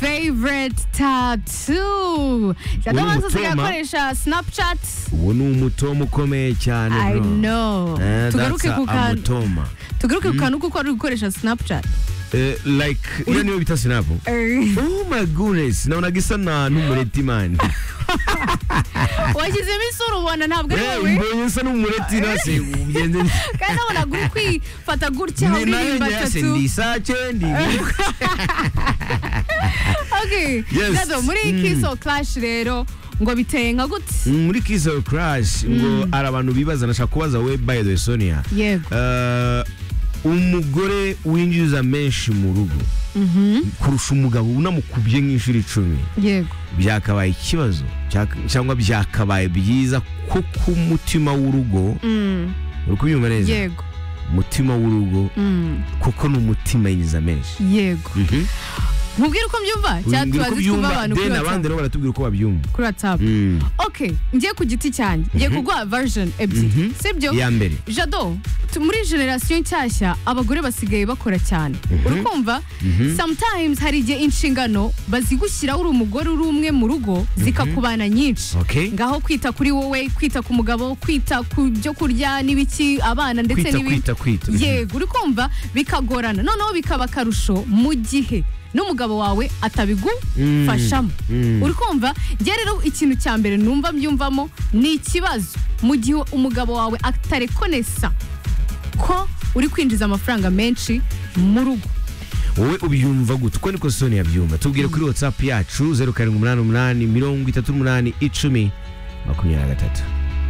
favorite tattoo. Jado nsigaye akoresha Snapchat. Uwo ni umutoma ukomeye cyane bro. I know. Tugaruke ku kantu kuko ari gukoresha Snapchat. Like iyo niyo bita Snap. Oh my goodness. Naona gisa na n'umureti man. Washizemo isura ubona ntabwo ari wowe. Mbonye isa n'umureti nase ubigenze. Kandi abona gukwi fata gutya uririmba tattoo. Okay. Jado muri Kiss or Clash rero ngo biteye nka gute? Muri Kiss or Clash ngo ari abantu bibaza nashaka kubaza we by the way Sonia. Yego. Umugore winjiza menshi mu rugo kurusha umugabo unamukubye nk'inshuro 10. Yego. Byakabaye ikibazo cyangwa byakabaye byiza ko ku mutima w'urugo urukubyumva neza. Yego. Mutima w'urugo kuko n'umutima yinjiza menshi. Yego. Mubwire uko mbyumva cyatubaze kuba abantu kuri abandi no baratubwira uko babyumva kuri WhatsApp. Okay, ngiye ku giti cyanjye ngiye kugwa version ebyiri sibyo ya mbere. Jado muri generation nshyashya abagore basigaye bakora cyane urukumva sometimes hari igihe inshingano bazigushyira uri umugore uri umwe mu rugo zikakubana nyinshi ngaho kwita kuri wowe kwita ku mugabo kwita ku byo kurya n'ibiki abana ndetse n'ibindi yego urikumva bikagorana noneho bikaba karusho mu gihe n'umugabo wawe atabigufashamo urikumva nge rero ikintu cya mbere numva mbyumvamo ni ikibazo mu gihe umugabo wawe atarekonesa ko uri kwinjiza amafaranga menshi mu rugo. Wowe ubyumva gute? Ko niko Sonia abyumva. Tubwire kuri WhatsApp yacu 0788 38 10 23.